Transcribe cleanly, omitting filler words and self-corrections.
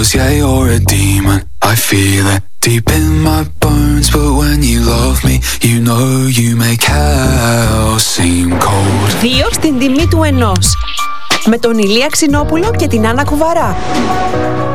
Yeah, you're a demon, I feel it deep in my bones. But when you love me, you know you make hell seem cold. 2 στην τιμή του 1. Με τον Ηλία Ξινόπουλο και την Άννα Κουβαρά.